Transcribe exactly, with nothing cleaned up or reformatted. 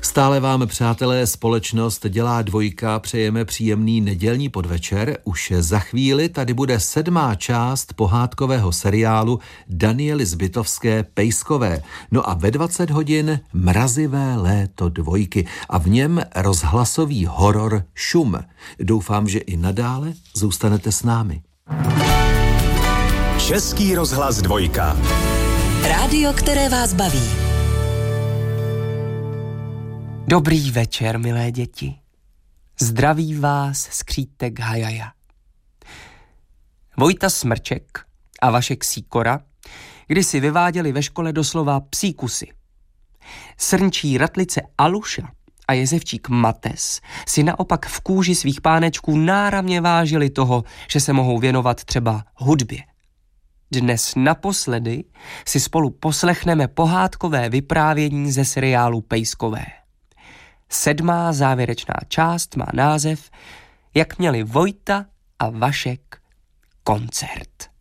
Stále vám, přátelé, společnost Dělá dvojka přejeme příjemný nedělní podvečer. Už za chvíli tady bude sedmá část pohádkového seriálu Daniely Zbytovské Pejskové. No a ve dvacet hodin Mrazivé léto dvojky a v něm rozhlasový horor Šum. Doufám, že i nadále zůstanete s námi. Český rozhlas dvojka. Rádio, které vás baví. Dobrý večer, milé děti. Zdraví vás skřítek Hajaja. Vojta Smrček a Vašek Sýkora kdysi vyváděli ve škole doslova psí kusy. Srnčí ratlice Aluša a jezevčík Mates si naopak v kůži svých pánečků náramně vážili toho, že se mohou věnovat třeba hudbě. Dnes naposledy si spolu poslechneme pohádkové vyprávění ze seriálu Pejskové. Sedmá závěrečná část má název Jak měli Vojta a Vašek koncert.